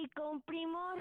vivir con primor.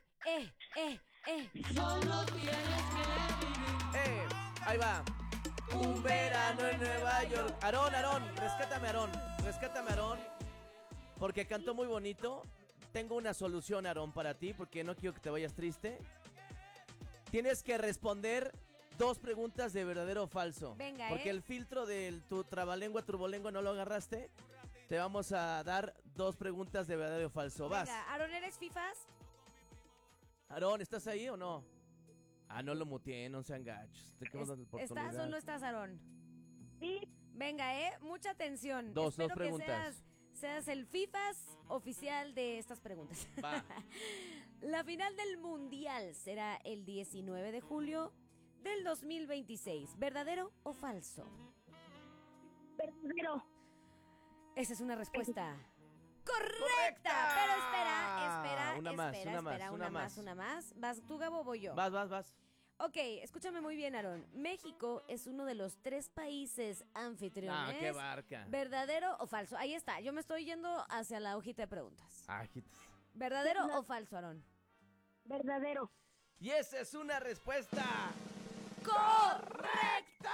Solo tienes que vivir. Ahí va. Un verano en Nueva York. Aarón, rescátame, Aarón. Porque cantó muy bonito. Tengo una solución, Aarón, para ti, porque no quiero que te vayas triste. Tienes que responder 2 preguntas de verdadero o falso. Venga, porque el filtro de tu trabalengua, turbolengua no lo agarraste. Te vamos a dar 2 preguntas de verdadero o falso. Vas. Venga, Aarón, ¿eres fifas? Aarón, ¿estás ahí o no? No lo muteé, no sean gachos. Te quedo dando la oportunidad. ¿Estás o no estás, Aarón? Sí, Venga, mucha atención. Dos Espero preguntas. que seas el fifas oficial de estas preguntas. Va. La final del Mundial será el 19 de julio del 2026. ¿Verdadero o falso? verdadero. Esa es una respuesta correcta. Pero espera. Una más. ¿Vas tú, Gabo, o voy yo? Vas. Ok, escúchame muy bien, Aarón. México es uno de los 3 países anfitriones. Qué barca. ¿Verdadero o falso? Ahí está, yo me estoy yendo hacia la hojita de preguntas. Ajitas. ¿Verdadero o falso, Aarón? Verdadero. Y esa es una respuesta ¡correcta!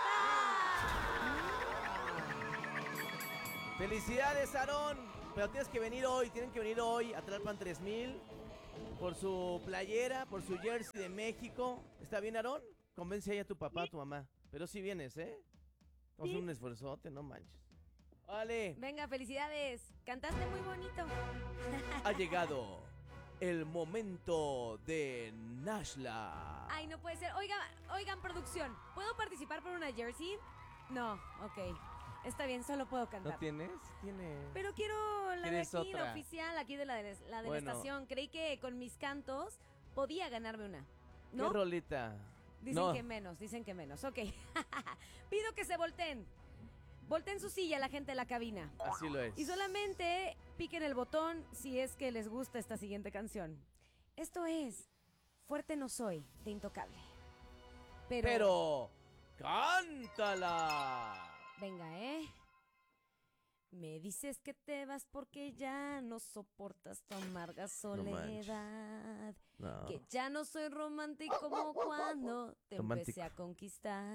¡Felicidades, Aarón! Pero tienen que venir hoy a Tlalpan 3000 por su playera, por su jersey de México. ¿Está bien, Aarón? Convence ahí a tu papá, a tu mamá. Pero sí vienes, ¿eh? Vamos a hacer un esfuerzote, no manches. Vale. Venga, felicidades. Cantaste muy bonito. Ha llegado el momento de Nashla. Ay, no puede ser. Oigan, producción. ¿Puedo participar por una jersey? No, ok. Está bien, solo puedo cantar. ¿No tienes? Tiene. Pero quiero la de ¿Quieres aquí, la otra? oficial, aquí de la Bueno. estación. Creí que con mis cantos podía ganarme una. ¿Qué ¿No? rolita? Dicen que menos. Ok. Pido que se volteen. Volteen su silla la gente de la cabina. Así lo es. Y solamente piquen el botón si es que les gusta esta siguiente canción. Esto es Fuerte no soy, de Intocable. Pero cántala. Venga, Me dices que te vas porque ya no soportas tu amarga soledad. No. Que ya no soy romántico como cuando te Romántico. empecé a conquistar.